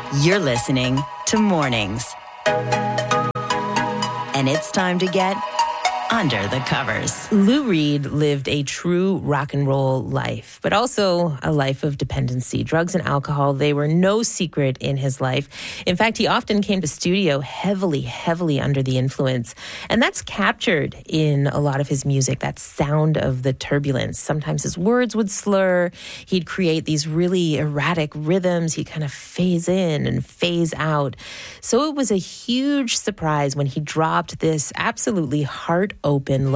You're listening to Mornings. And it's time to get under the covers. Lou Reed lived a true rock and roll life, but also a life of dependency. Drugs and alcohol, they were no secret in his life. In fact, he often came to studio heavily under the influence. And that's captured in a lot of his music, that sound of the turbulence. Sometimes his words would slur. He'd create these really erratic rhythms. He'd kind of phase in and phase out. So it was a huge surprise when he dropped this absolutely heart-open